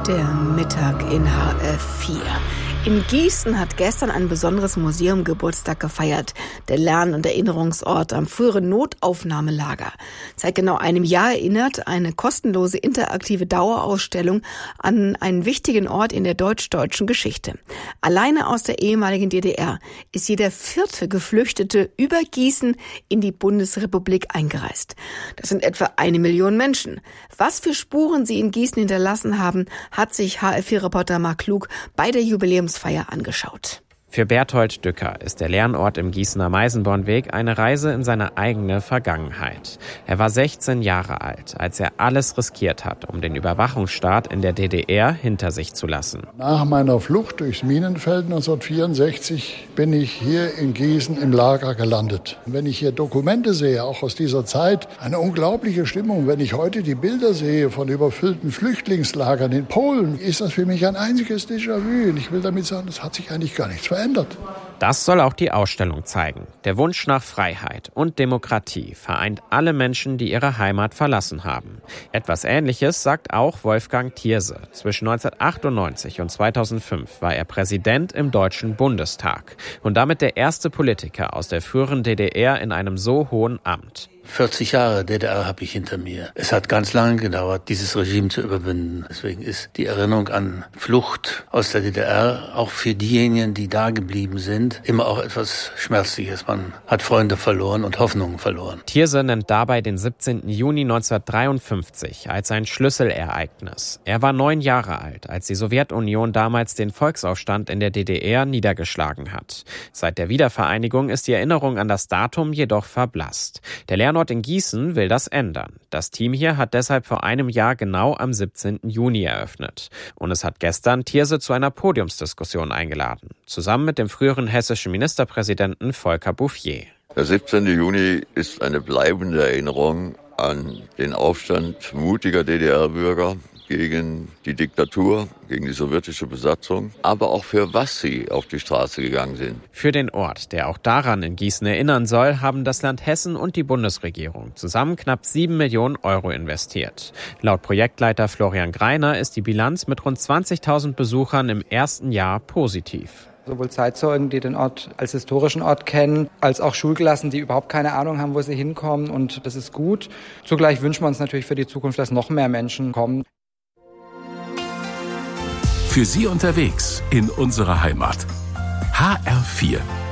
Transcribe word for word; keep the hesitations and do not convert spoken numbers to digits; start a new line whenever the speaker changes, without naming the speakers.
Der Mittag in H F vier. In Gießen hat gestern ein besonderes Museum Geburtstag gefeiert. Der Lern- und Erinnerungsort am früheren Notaufnahmelager. Seit genau einem Jahr erinnert eine kostenlose interaktive Dauerausstellung an einen wichtigen Ort in der deutsch-deutschen Geschichte. Alleine aus der ehemaligen D D R ist jeder vierte Geflüchtete über Gießen in die Bundesrepublik eingereist. Das sind etwa eine Million Menschen. Was für Spuren sie in Gießen hinterlassen haben, hat sich H F vier-Reporter Marc Klug bei der Jubiläumsfeier angeschaut.
Für Berthold Dücker ist der Lernort im Gießener Meisenbornweg eine Reise in seine eigene Vergangenheit. Er war sechzehn Jahre alt, als er alles riskiert hat, um den Überwachungsstaat in der D D R hinter sich zu lassen.
Nach meiner Flucht durchs Minenfeld neunzehnhundertvierundsechzig bin ich hier in Gießen im Lager gelandet. Wenn ich hier Dokumente sehe, auch aus dieser Zeit, eine unglaubliche Stimmung. Wenn ich heute die Bilder sehe von überfüllten Flüchtlingslagern in Polen, ist das für mich ein einziges Déjà-vu. Und ich will damit sagen, das hat sich eigentlich gar nichts verändert.
Das soll auch die Ausstellung zeigen. Der Wunsch nach Freiheit und Demokratie vereint alle Menschen, die ihre Heimat verlassen haben. Etwas Ähnliches sagt auch Wolfgang Thierse. Zwischen neunzehnhundertachtundneunzig und zweitausendfünf war er Präsident im Deutschen Bundestag und damit der erste Politiker aus der früheren D D R in einem so hohen Amt.
vierzig Jahre D D R habe ich hinter mir. Es hat ganz lange gedauert, dieses Regime zu überwinden. Deswegen ist die Erinnerung an Flucht aus der D D R auch für diejenigen, die da geblieben sind, immer auch etwas Schmerzliches. Man hat Freunde verloren und Hoffnungen verloren.
Thierse nennt dabei den siebzehnten Juni neunzehnhundertdreiundfünfzig als ein Schlüsselereignis. Er war neun Jahre alt, als die Sowjetunion damals den Volksaufstand in der D D R niedergeschlagen hat. Seit der Wiedervereinigung ist die Erinnerung an das Datum jedoch verblasst. Der Lernort in Gießen will das ändern. Das Team hier hat deshalb vor einem Jahr genau am siebzehnten Juni eröffnet. Und es hat gestern Thierse zu einer Podiumsdiskussion eingeladen. Zusammen mit dem früheren hessischen Ministerpräsidenten Volker Bouffier.
Der siebzehnte Juni ist eine bleibende Erinnerung an den Aufstand mutiger D D R-Bürger gegen die Diktatur, gegen die sowjetische Besatzung, aber auch für was sie auf die Straße gegangen sind.
Für den Ort, der auch daran in Gießen erinnern soll, haben das Land Hessen und die Bundesregierung zusammen knapp sieben Millionen Euro investiert. Laut Projektleiter Florian Greiner ist die Bilanz mit rund zwanzigtausend Besuchern im ersten Jahr positiv.
Sowohl Zeitzeugen, die den Ort als historischen Ort kennen, als auch Schulklassen, die überhaupt keine Ahnung haben, wo sie hinkommen. Und das ist gut. Zugleich wünschen wir uns natürlich für die Zukunft, dass noch mehr Menschen kommen.
Für Sie unterwegs in unserer Heimat. H R vier.